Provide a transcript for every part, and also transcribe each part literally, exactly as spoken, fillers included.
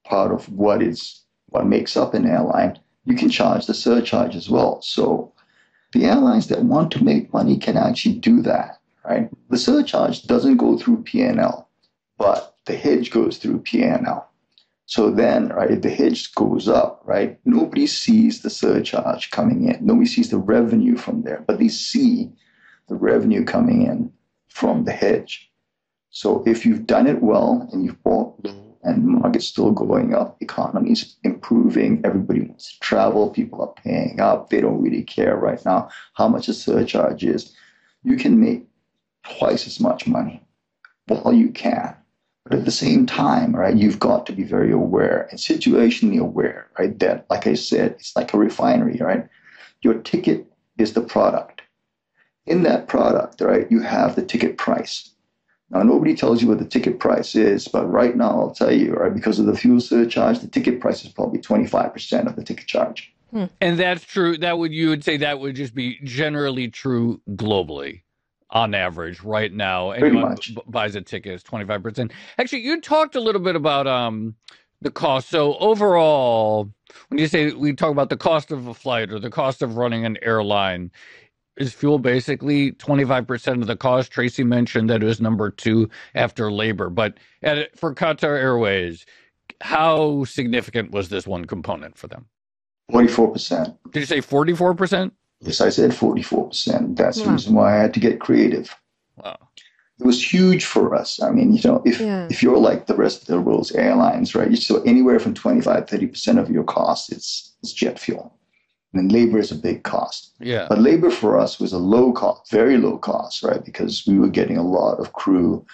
part of what is what makes up an airline, you can charge the surcharge as well. So the airlines that want to make money can actually do that, right? The surcharge doesn't go through P and L, but the hedge goes through P and L. So then, right, if the hedge goes up, right, nobody sees the surcharge coming in. Nobody sees the revenue from there, but they see the revenue coming in from the hedge. So if you've done it well and you've bought low and the market's still going up, economy's improving, everybody wants to travel, people are paying up, they don't really care right now how much a surcharge is, you can make twice as much money while you can. But at the same time, right, you've got to be very aware and situationally aware, right, that, like I said, it's like a refinery, right? Your ticket is the product. In that product, right, you have the ticket price. Now, nobody tells you what the ticket price is, but right now I'll tell you, right, because of the fuel surcharge, the ticket price is probably twenty-five percent of the ticket charge. Hmm. And that's true. That would, you would say that would just be generally true globally. On average, right now, anyone b- buys a ticket is twenty-five percent. Actually, you talked a little bit about um, the cost. So overall, when you say we talk about the cost of a flight or the cost of running an airline, is fuel basically twenty-five percent of the cost? Tracy mentioned that it was number two after labor. But at, for Qatar Airways, how significant was this one component for them? forty-four percent. Did you say forty-four percent? Yes, I said forty-four percent. That's wow. the reason why I had to get creative. Wow. It was huge for us. I mean, you know, if yeah. if you're like the rest of the world's airlines, right, so anywhere from twenty-five, thirty percent of your cost is, is jet fuel. And then labor is a big cost. Yeah. But labor for us was a low cost, very low cost, right, because we were getting a lot of crew.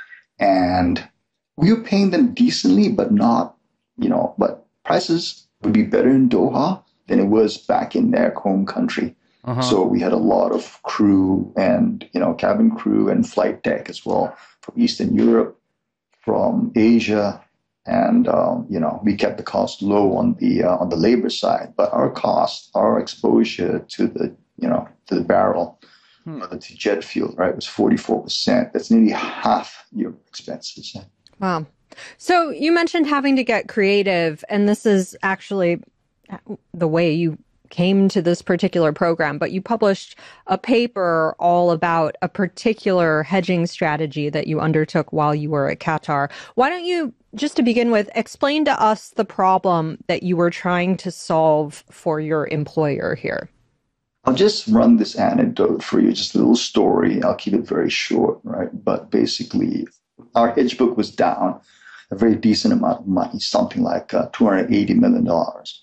And we were paying them decently, but not, you know, but prices would be better in Doha than it was back in their home country. Uh-huh. So we had a lot of crew and, you know, cabin crew and flight deck as well from Eastern Europe, from Asia. And, um, you know, we kept the cost low on the uh, on the labor side. But our cost, our exposure to the, you know, to the barrel, hmm. uh, to jet fuel, right, was forty-four percent. That's nearly half your expenses. Wow. So you mentioned having to get creative, and this is actually the way you came to this particular program, but you published a paper all about a particular hedging strategy that you undertook while you were at Qatar. Why don't you, just to begin with, explain to us the problem that you were trying to solve for your employer here? I'll just run this anecdote for you, just a little story. I'll keep it very short, right? But basically, our hedge book was down a very decent amount of money, something like uh, two hundred eighty million dollars.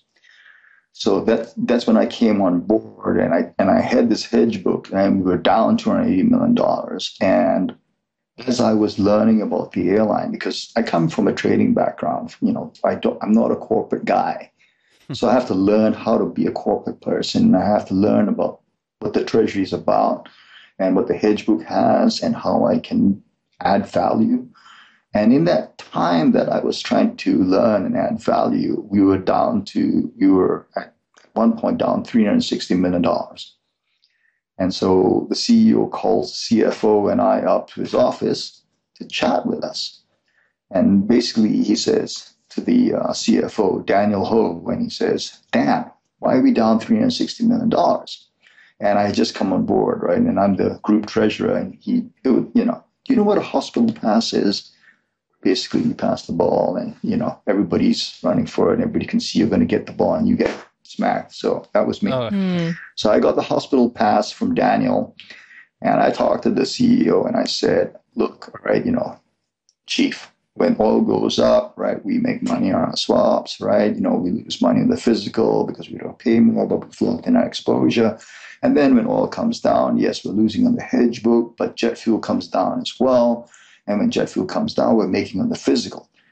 So that that's when I came on board, and I and I had this hedge book, and we were down two hundred eighty million dollars. And as I was learning about the airline, because I come from a trading background, you know, I don't, I'm not a corporate guy, so I have to learn how to be a corporate person. I have to learn about what the treasury is about, and what the hedge book has, and how I can add value. And in that time that I was trying to learn and add value, we were down to, we were at one point down three hundred sixty million dollars. And so the C E O calls the C F O and I up to his office to chat with us. And basically he says to the uh, C F O, Daniel Ho, when he says, Dan, why are we down three hundred sixty million dollars? And I had just come on board, right? And I'm the group treasurer. And he, it would, you know, do you know what a hospital pass is? Basically, you pass the ball and, you know, everybody's running for it. And everybody can see you're going to get the ball and you get smacked. So that was me. Oh. Mm. So I got the hospital pass from Daniel, and I talked to the C E O and I said, look, right, you know, chief, when oil goes up, right, we make money on our swaps, right? You know, we lose money in the physical because we don't pay more, but we've locked in our exposure. And then when oil comes down, yes, we're losing on the hedge book, but jet fuel comes down as well. And when jet fuel comes down, we're making on the physical.